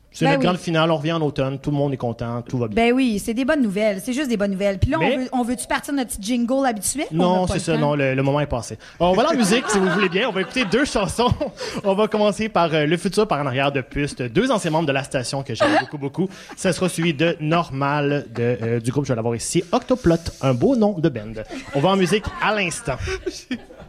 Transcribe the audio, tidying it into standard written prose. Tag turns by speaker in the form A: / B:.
A: C'est notre grande finale, on revient en automne, tout le monde est content, tout va bien.
B: Ben oui, c'est des bonnes nouvelles, c'est juste des bonnes nouvelles. Puis là, on veut-tu partir de notre petit jingle habituel?
A: Non, c'est ça, non, le moment est passé. On va dans la musique, si vous voulez bien, on va écouter 2 chansons. On va commencer par Le Futur par en arrière de Puste, 2 anciens membres de la station que j'aime beaucoup. Ça sera suivi de Normal, du groupe, je vais l'avoir ici, Octoplot, un beau nom de band. On va en musique à l'instant.